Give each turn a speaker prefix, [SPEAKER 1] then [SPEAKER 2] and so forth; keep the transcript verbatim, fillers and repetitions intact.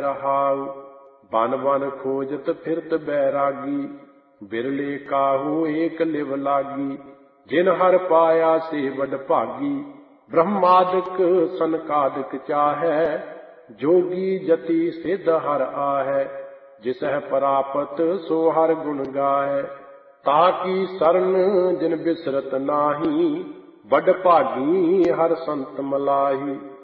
[SPEAKER 1] रहाऊ। बन बन खोजत फिरत बैरागी, बिरले काहू एक लिव लागी। जिन हर पाया से बड़ भागी, ब्रह्मादिक सनकादिक चाहै। जोगी जति सिद्ध हर आहै, जिसह परापत सो हर गुण गाहै। ताकी सरन जिन बिसरत नाही, बड़ भागी हर संत मलाही।